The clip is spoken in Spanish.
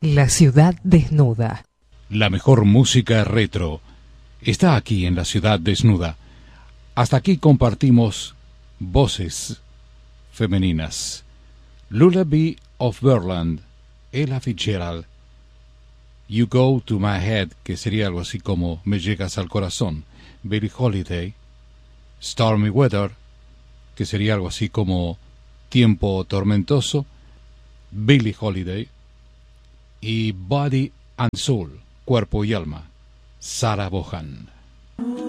La ciudad desnuda. La mejor música retro está aquí en la ciudad desnuda. Hasta aquí compartimos voces femeninas. Lullaby of Birdland, Ella Fitzgerald. You Go to My Head, que sería algo así como Me llegas al corazón, Billie Holiday. Stormy Weather, que sería algo así como Tiempo tormentoso, Billie Holiday. Y Body and Soul, Cuerpo y Alma, Sarah Vaughan.